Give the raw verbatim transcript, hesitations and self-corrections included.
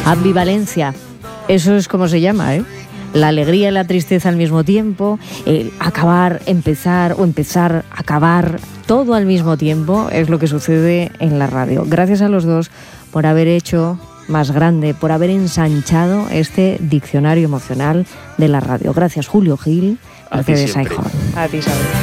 Ambivalencia, eso es como se llama, ¿eh? La alegría y la tristeza al mismo tiempo, el acabar, empezar o empezar, acabar, todo al mismo tiempo es lo que sucede en la radio. Gracias a los dos por haber hecho más grande, por haber ensanchado este diccionario emocional de la radio. Gracias, Julio Gil. A ti Mercedes siempre. Aijón. A ti, Isabel.